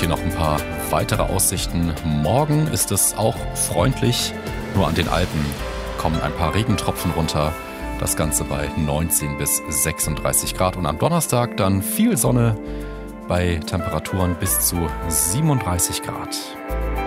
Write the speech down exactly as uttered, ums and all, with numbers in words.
hier noch ein paar weitere Aussichten. Morgen ist es auch freundlich, nur an den Alpen kommen ein paar Regentropfen runter. Das Ganze bei neunzehn bis sechsunddreißig Grad und am Donnerstag dann viel Sonne bei Temperaturen bis zu siebenunddreißig Grad.